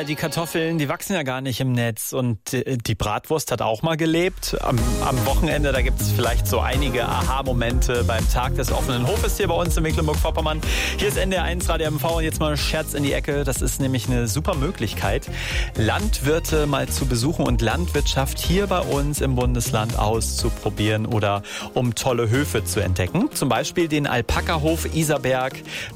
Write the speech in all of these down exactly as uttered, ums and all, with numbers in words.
die Kartoffeln, die wachsen ja gar nicht im Netz und die Bratwurst hat auch mal gelebt. Am, am Wochenende, da gibt es vielleicht so einige Aha-Momente beim Tag des offenen Hofes hier bei uns in Mecklenburg-Vorpommern. Hier ist N D R eins Radio M V und jetzt mal ein Scherz in die Ecke. Das ist nämlich eine super Möglichkeit, Landwirte mal zu besuchen und Landwirtschaft hier bei uns im Bundesland auszuprobieren oder um tolle Höfe zu entdecken. Zum Beispiel den Alpaka-Hof Iserberg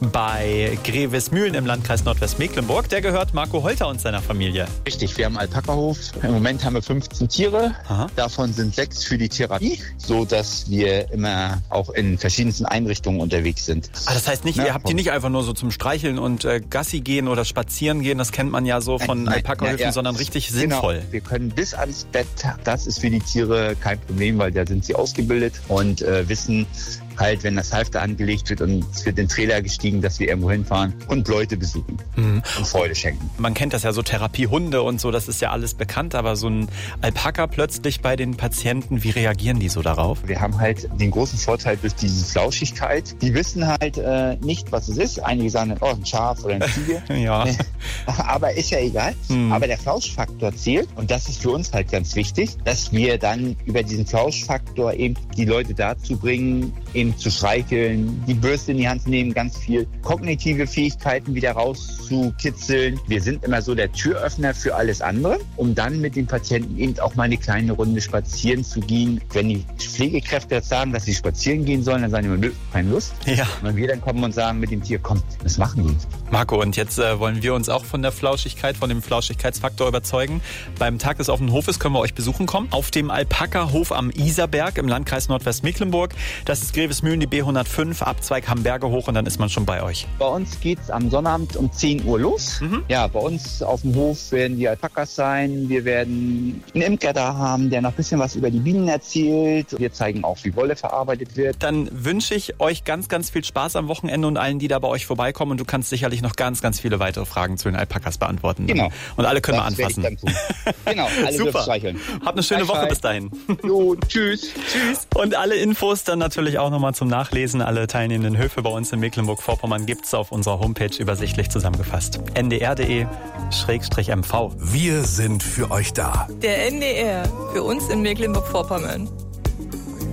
bei Grevesmühlen im Landkreis Nordwestmecklenburg. Der gehört Marco Holter und seiner Familie. Richtig, wir haben einen Alpaka-Hof. Im Moment haben wir fünfzehn Tiere. Aha. Davon sind sechs für die Therapie, so dass wir immer auch in verschiedensten Einrichtungen unterwegs sind. Ah, das heißt nicht, Na, ihr habt die nicht einfach nur so zum Streicheln und äh, Gassi gehen oder spazieren gehen, das kennt man ja so von Alpaka-Höfen, ja, ja. sondern richtig sinnvoll. Genau. Wir können bis ans Bett, das ist für die Tiere kein Problem, weil da sind sie ausgebildet und äh, wissen halt, wenn das Halfter angelegt wird und es wird in den Trailer gestiegen, dass wir irgendwo hinfahren und Leute besuchen mhm. und Freude schenken. Man kennt das ja so, Therapiehunde und so, das ist ja alles bekannt, aber so ein Alpaka plötzlich bei den Patienten, wie reagieren die so darauf? Wir haben halt den großen Vorteil durch diese Flauschigkeit. Die wissen halt äh, nicht, was es ist. Einige sagen, oh, ein Schaf oder ein Ziege. ja. Aber ist ja egal. Mhm. Aber der Flauschfaktor zählt und das ist für uns halt ganz wichtig, dass wir dann über diesen Flauschfaktor eben die Leute dazu bringen, eben zu streicheln, die Bürste in die Hand zu nehmen, ganz viel kognitive Fähigkeiten wieder rauszukitzeln. Wir sind immer so der Türöffner für alles andere, um dann mit den Patienten eben auch mal eine kleine Runde spazieren zu gehen. Wenn die Pflegekräfte jetzt sagen, dass sie spazieren gehen sollen, dann sagen die immer, nö, keine Lust. Ja. Und wenn wir dann kommen und sagen mit dem Tier, komm, das machen die. Marco, und jetzt äh, wollen wir uns auch von der Flauschigkeit, von dem Flauschigkeitsfaktor überzeugen. Beim Tag des offenen Hofes können wir euch besuchen kommen. Auf dem Alpaka-Hof am Iserberg im Landkreis Nordwestmecklenburg. Das ist Grevesmühlen, die B hundertfünf, Abzweig Hamberge hoch und dann ist man schon bei euch. Bei uns geht's am Sonnabend um zehn Uhr los. Mhm. Ja, bei uns auf dem Hof werden die Alpakas sein. Wir werden einen Imker da haben, der noch ein bisschen was über die Bienen erzählt. Wir zeigen auch, wie Wolle verarbeitet wird. Dann wünsche ich euch ganz, ganz viel Spaß am Wochenende und allen, die da bei euch vorbeikommen. Und du kannst sicherlich noch ganz, ganz viele weitere Fragen zu den Alpakas beantworten. Genau. Und alle können das wir anfassen. Werde ich dann tun. Genau, alle dürfen streicheln. Habt eine schöne Woche bis dahin. Jo, tschüss. Tschüss. Und alle Infos dann natürlich auch nochmal zum Nachlesen. Alle teilnehmenden Höfe bei uns in Mecklenburg-Vorpommern gibt es auf unserer Homepage übersichtlich zusammengefasst. N D R punkt D E M V. Wir sind für euch da. Der N D R, für uns in Mecklenburg-Vorpommern.